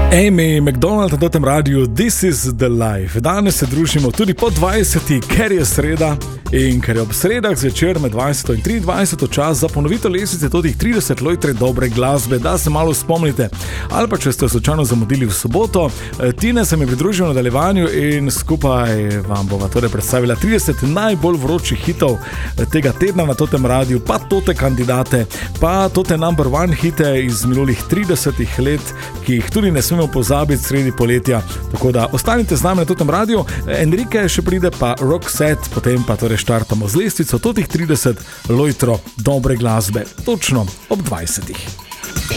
Amy McDonald na tem radiju This is the Life. Danes se družimo tudi po 20, ker je sreda in ker je ob sredah zvečer med 20 in 23 čas za ponovitev lestvice totih 30 lojtre dobre glasbe, da se malo spomnite. Ali pa če ste slučajno zamudili v soboto, Tina se mi pridružil v nadaljevanju in skupaj vam bova torej predstavila 30 najbolj vročih hitov tega tedna na totem radiju, pa tote kandidate, pa tote number one hite iz minulih 30 let, ki jih tudi ne smemo pozabiti sredi poletja. Tako da ostanite z nami na totem radiju. Enrique še pride, pa Roxette, potem pa torej štartamo z lestvico totih 30 lojtro dobre glasbe. Točno ob 20.